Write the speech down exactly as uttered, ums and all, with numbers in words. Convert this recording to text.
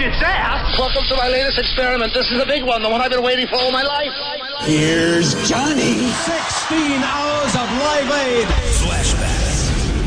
its ass. Welcome to my latest experiment. This is a big one, the one I've been waiting for all my life. Here's Johnny. sixteen hours of Live Aid.